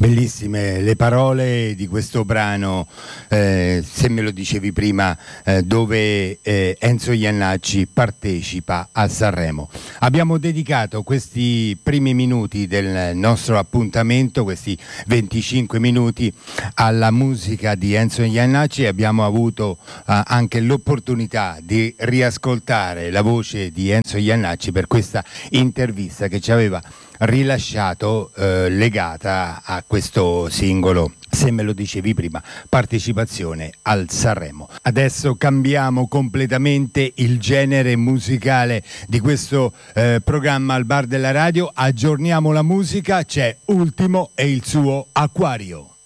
Bellissime le parole di questo brano, se me lo dicevi prima, dove Enzo Jannacci partecipa a Sanremo. Abbiamo dedicato questi primi minuti del nostro appuntamento, questi 25 minuti, alla musica di Enzo Jannacci e abbiamo avuto anche l'opportunità di riascoltare la voce di Enzo Jannacci per questa intervista che ci aveva rilasciato legata a questo singolo, se me lo dicevi prima, partecipazione al Sanremo. Adesso cambiamo completamente il genere musicale di questo programma al bar della radio, aggiorniamo la musica, c'è Ultimo e il suo Acquario.